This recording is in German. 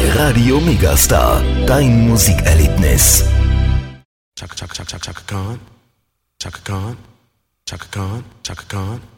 Radio Megastar, dein Musikerlebnis. Chaka Chaka Chaka Chaka Chaka Khan, Chaka Khan, Chaka Khan, Chaka Khan.